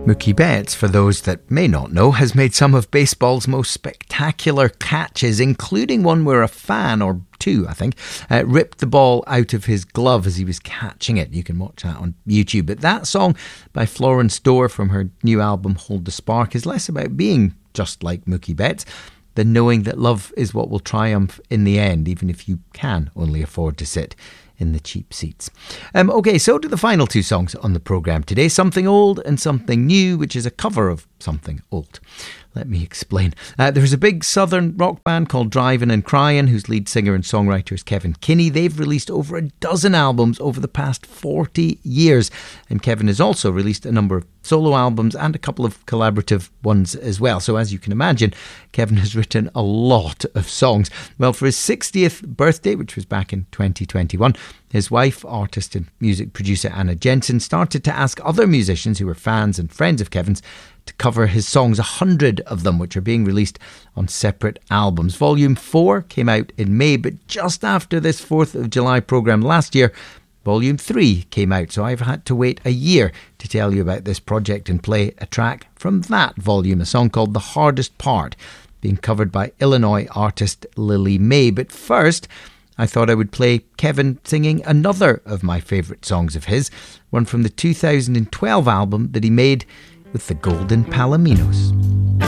Mookie Betts, for those that may not know, has made some of baseball's most spectacular catches, including one where a fan, or two I think, ripped the ball out of his glove as he was catching it. You can watch that on YouTube. But that song by Florence Dorr from her new album Hold the Spark is less about being just like Mookie Betts than knowing that love is what will triumph in the end, even if you can only afford to sit in the cheap seats. Okay, so to the final two songs on the programme today. Something Old and Something New, which is a cover of something old. Let me explain. There's a big southern rock band called Drivin' and Cryin', whose lead singer and songwriter is Kevin Kinney. They've released over a dozen albums over the past 40 years. And Kevin has also released a number of solo albums and a couple of collaborative ones as well. So as you can imagine, Kevin has written a lot of songs. Well, for his 60th birthday, which was back in 2021, his wife, artist and music producer Anna Jensen, started to ask other musicians who were fans and friends of Kevin's to cover his songs, 100 of them, which are being released on separate albums. Volume 4 came out in May, but just after this 4th of July programme last year, Volume 3 came out, so I've had to wait a year to tell you about this project and play a track from that volume, a song called The Hardest Part, being covered by Illinois artist Lily May. But first, I thought I would play Kevin singing another of my favourite songs of his, one from the 2012 album that he made with the Golden Palominos.